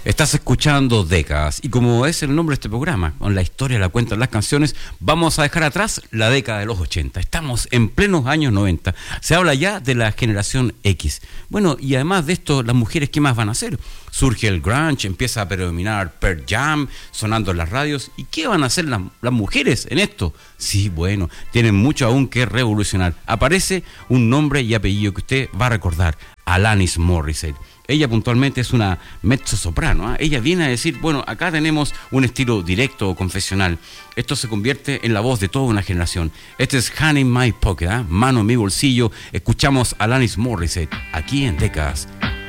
Estás escuchando Décadas y como es el nombre de este programa, con la historia la cuentan las canciones, vamos a dejar atrás la década de los 80. Estamos en plenos años 90. Se habla ya de la generación X. Bueno, y además de esto, las mujeres, ¿qué más van a hacer? Surge el grunge, empieza a predominar Pearl Jam, sonando en las radios. ¿Y qué van a hacer las mujeres en esto? Sí, bueno, tienen mucho aún que revolucionar. Aparece un nombre y apellido que usted va a recordar, Alanis Morissette. Ella puntualmente es una mezzosoprano, ¿eh? Ella viene a decir, bueno, acá tenemos un estilo directo o confesional. Esto se convierte en la voz de toda una generación. Este es Hand in My Pocket, ¿eh? Mano en mi bolsillo. Escuchamos a Alanis Morissette aquí en Décadas.